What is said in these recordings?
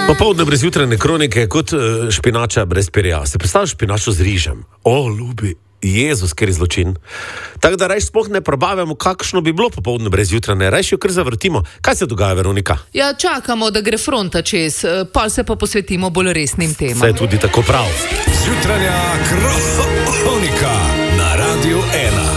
Popoldne brez jutrajne kronike je kot špinača brez perja. Se predstavljaš špinačo z rižem? O, ljubi Jezus, ker je zločin. Tako da rajš sploh ne probavamo, kakšno bi bilo popoldne brez jutrajne. Rajš jo kar zavrtimo. Kaj se dogaja, Veronika? Ja, čakamo, da gre fronta čez, pol se pa posvetimo bolj resnim temam. Vse je tudi tako prav. Jutranja kronika na Radiu 1.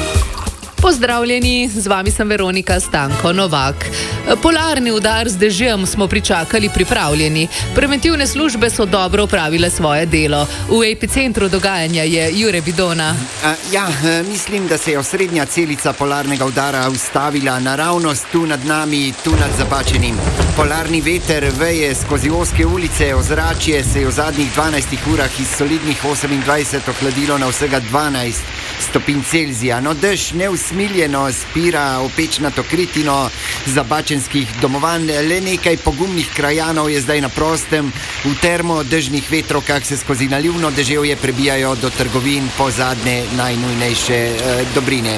Pozdravljeni, z vami sem Veronika Stanko Novak. Polarni udar z dežjem smo pričakali pripravljeni. Preventivne službe so dobro opravile svoje delo. V epicentru dogajanja je Jure Vidona. Mislim, da se je osrednja celica polarnega udara ustavila naravnost tu nad nami, tu nad Zabačenim. Polarni veter veje skozi ozke ulice, ozračje se je v zadnjih 12 urah iz solidnih 28 ohladilo na vsega 12 stopinj Celzija. No, dež neusmiljeno spira opečnato kritino zabačenskih domovanj. Le nekaj pogumnih krajanov je zdaj na prostem. V termodežnih vetrovkah se skozi nalivno deževje prebijajo do trgovin po zadnje najnujnejše dobrine.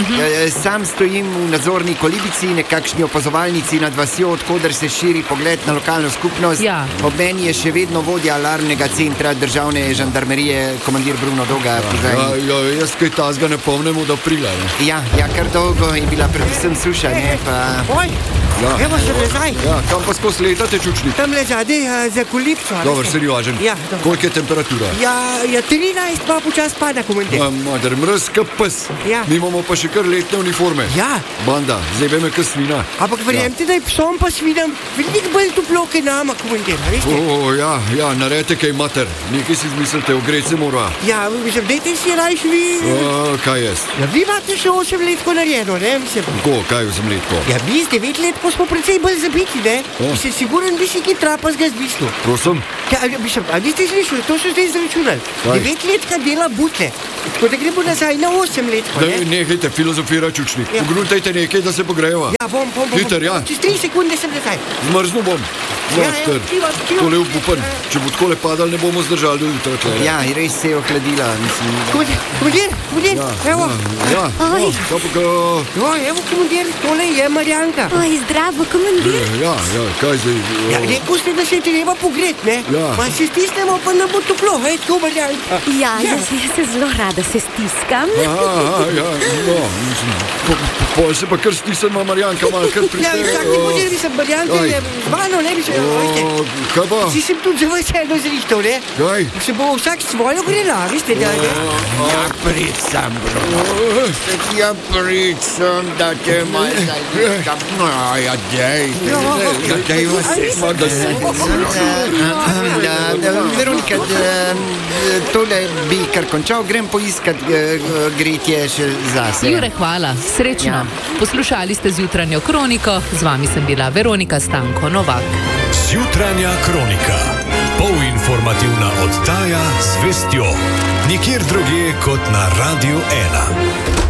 Sam stojim v nadzorni kolibici, nekakšni opazovalnici nad vasjo, odkoder se širi pogled na lokalno skupnost. Ja. Ob meni je še vedno vodja alarmnega centra državne žandarmerije, komandir Bruno Doga. Jaz kaj tazga ne pomnem od aprila. Ja, kar dolgo je bila predvsem suša, ne pa... Oj, evo se nazaj. Ja, kam pa skozi letate, čučnik? Tam le zadej za kolipco. Dobar, seriožen. Ja, dobro. Koliko je temperatura? Ja, 13 pa počas pada, komandir. Mater, mrz ka pes. Ja. Mi imamo pa še kar letne uniforme. Ja. Banda, zdaj veme ka svina. Ampak verjemite, da je psom pa svinam veliko bolj toplo, kaj nama, komandir, veste? Ja, naredite kaj, mater. Nekaj si izmislite, ogreti se mora. Ja, mislim, dajte si rajš vi... Kaj jaz? Ja, vi imate še 8 letko narejeno, ne? Ko, kaj 8 letko? Ja, mi z 9 letko smo precej bolj zabiti, ne? Mislim, siguren bi si ki trapazga zmislil. Prosim? Ja, mislim, a niste slišali, to so zdaj izračunali. 9 letka dela butle. Tako da gremo nazaj na 8 letko, ne? Nehajte filozofirati, čučnik. Ja. Pogrutajte nekaj, da se pogrejeva. Ja, bom. Hiter, ja. Čez 3 sekunde sem nazaj. Zmrznu bom. Mater, tivo. tole upupen. Če bo takole padal, ne bomo zdržali do jutra. Ja, res se je ohladila, mislim. Komandir, evo. Ja, Evo, komandir, tole je Marjanka. Oj, zdravo, komandir. Ja, kaj zdaj? Ja, rekel ste, da se je treba pogret, ne? Ja. Pa se stisnemo, pa ne bo toplo, hej, tako Marjanka. Ja, jaz se zelo rada se stiskam. Pol se pa kar stisnemo, Marjanka, malo kar Ja, prišteje. vsak komandir bi se Marjanka, je z mano, ne bi se, veste. Kaj pa? Si sem tudi zelo veselo zrihtal, ne? Kaj? Se bo vsak svojo grela, veste, da ne? Ja, pricam, bro. Ja, pricam, da te malo zaljikam. No, ja, dejva se. Veronika, tole bi kar končal, grem poiskat gretje še zase. Jure, hvala, srečno. Poslušali ste zjutranjo kroniko, z vami sem bila Veronika Stanko Novak. Jutranja kronika. Polinformativna oddaja z vestjo. Nikjer drugje kot na Radiu 1.